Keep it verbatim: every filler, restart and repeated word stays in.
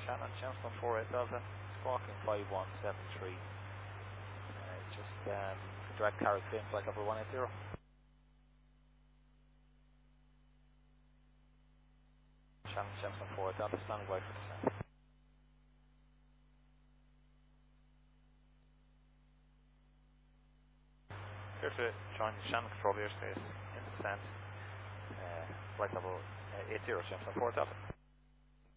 Shannon, Chancellor four eight Delta, squawking five one seven three. Uh, just um, direct carriage in flight level one eight zero. Shannon, Chancellor four eight Delta, standing by for descent. Here to join Shannon control airspace in descent. Uh, flight level uh, eight zero, Chancellor four eight Delta.